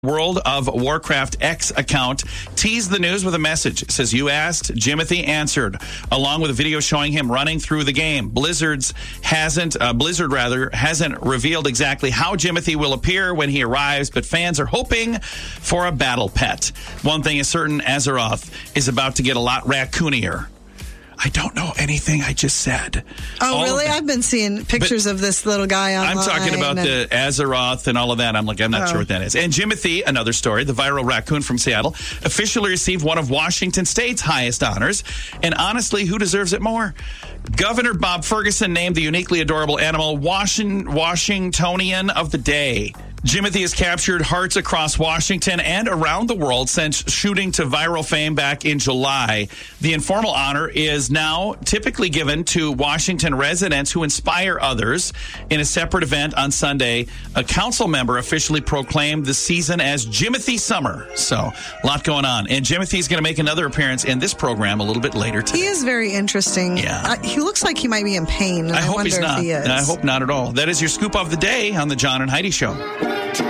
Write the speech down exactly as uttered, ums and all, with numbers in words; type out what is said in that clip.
World of Warcraft X account teased the news with a message. It says, "You asked, Jimothy answered," along with a video showing him running through the game. Blizzard's hasn't, uh, Blizzard rather, hasn't revealed exactly how Jimothy will appear when he arrives, but fans are hoping for a battle pet. One thing is certain, Azeroth is about to get a lot raccoonier. I don't know anything I just said. Oh, all really? The, I've been seeing pictures of this little guy online. I'm talking about and, the Azeroth and all of that. I'm like, I'm not oh. sure what that is. And Jimothy, another story, the viral raccoon from Seattle, officially received one of Washington State's highest honors. And honestly, who deserves it more? Governor Bob Ferguson named the uniquely adorable animal Washington, Washingtonian of the Day. Jimothy has captured hearts across Washington and around the world since shooting to viral fame back in July. The informal honor is now typically given to Washington residents who inspire others. In a separate event on Sunday, a council member officially proclaimed the season as Jimothy Summer. So, a lot going on. And Jimothy's going to make another appearance in this program a little bit later today. He is very interesting. Yeah. Uh, he looks like he might be in pain. And I, I hope wonder he's not. If he is. I hope not at all. That is your scoop of the day on the John and Heidi Show.